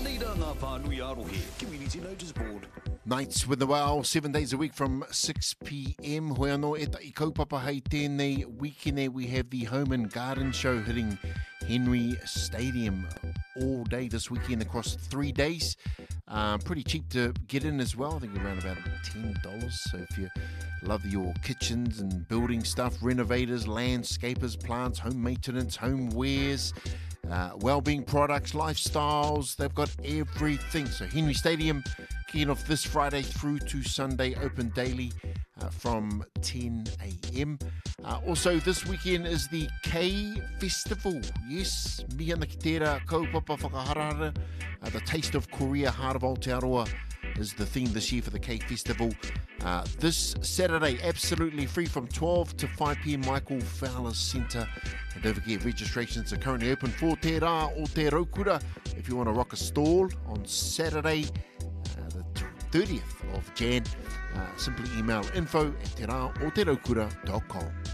Reira ngā whānui arohe, Community Notice Board. Nights with the Wow, 7 days a week from 6 p.m. Hoi anō e tai kaupapa hei tēnei weekend. We have the Home and Garden Show hitting Henry Stadium all day this weekend across 3 days. Pretty cheap to get in as well. I think around about $10. So if you love your kitchens and building stuff, renovators, landscapers, plants, home maintenance, home wares, well-being products, lifestyles, they've got everything. So Henry Stadium kicking off this Friday through to Sunday, open daily from 10 a.m. Also this weekend is the K Festival. Yes, mihana ki tērā kaupapa whakaharahara. The Taste of Korea, Heart of Aotearoa is the theme this year for the K Festival. This Saturday, absolutely free from 12 to 5 p.m. Michael Fowler Centre. And don't forget, registrations are currently open for Te Rā o Te Raukura. If you want to rock a stall on Saturday, the 30th of Jan, simply email info@teraoterakura.com.